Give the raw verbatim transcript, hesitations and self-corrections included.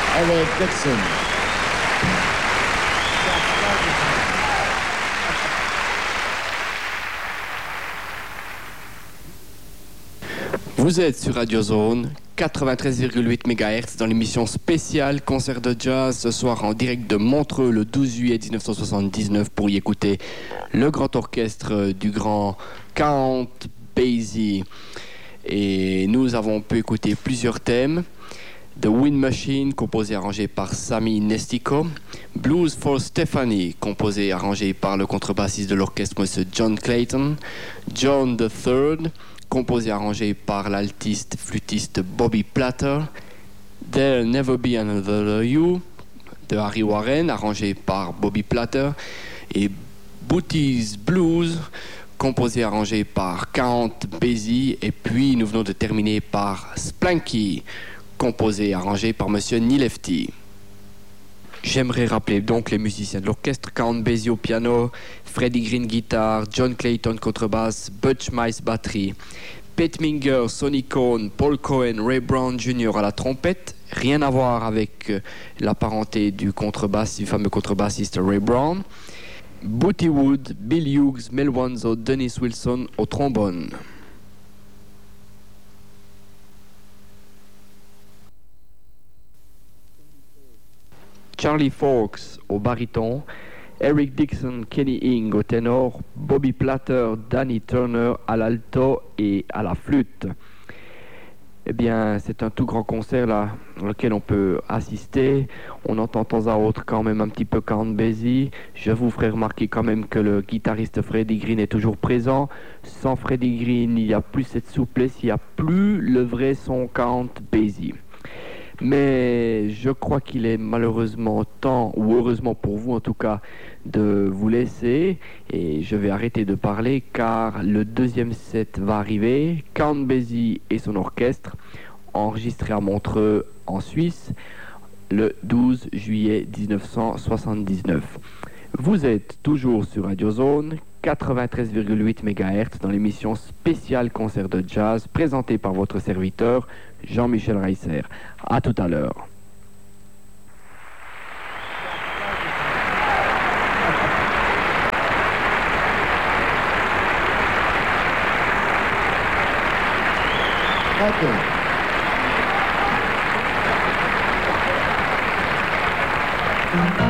Eric Dixon. Vous êtes sur Radio Zone quatre-vingt-treize virgule huit mégahertz dans l'émission spéciale Concert de Jazz ce soir en direct de Montreux le douze juillet dix-neuf cent soixante-dix-neuf pour y écouter le grand orchestre du grand Count Basie. Et nous avons pu écouter plusieurs thèmes. The Wind Machine, composé et arrangé par Sammy Nestico. Blues for Stephanie, composé et arrangé par le contrebassiste de l'orchestre, M. John Clayton. John the Third, composé et arrangé par l'altiste flûtiste Bobby Platter. There'll Never Be Another You, de Harry Warren, arrangé par Bobby Platter. Et Booty's Blues, composé et arrangé par Count Basie. Et puis nous venons de terminer par Splanky, composé et arrangé par Monsieur Nilefti. J'aimerais rappeler donc les musiciens de l'orchestre: Count Basie au piano, Freddie Green guitare, John Clayton contrebasse, Butch Mice batterie, Pete Minger, Sonny Cohn, Paul Cohen, Ray Brown junior à la trompette. Rien à voir avec la parenté du contrebasse, du fameux contrebassiste Ray Brown. Booty Wood, Bill Hughes, Mel Wanzo, Dennis Wilson au trombone. Charlie Fox au baryton, Eric Dixon, Kenny Ing au ténor, Bobby Platter, Danny Turner à l'alto et à la flûte. Eh bien, c'est un tout grand concert là, auquel on peut assister. On entend de temps à autre quand même un petit peu Count Basie. Je vous ferai remarquer quand même que le guitariste Freddie Green est toujours présent. Sans Freddie Green, il n'y a plus cette souplesse, il n'y a plus le vrai son Count Basie. Mais je crois qu'il est malheureusement temps, ou heureusement pour vous en tout cas, de vous laisser. Et je vais arrêter de parler car le deuxième set va arriver. Count Basie et son orchestre, enregistré à Montreux en Suisse le douze juillet dix-neuf cent soixante-dix-neuf. Vous êtes toujours sur Radio Zone quatre-vingt-treize virgule huit mégahertz dans l'émission spéciale Concert de Jazz présentée par votre serviteur Jean-Michel Reisser. À tout à l'heure. Okay.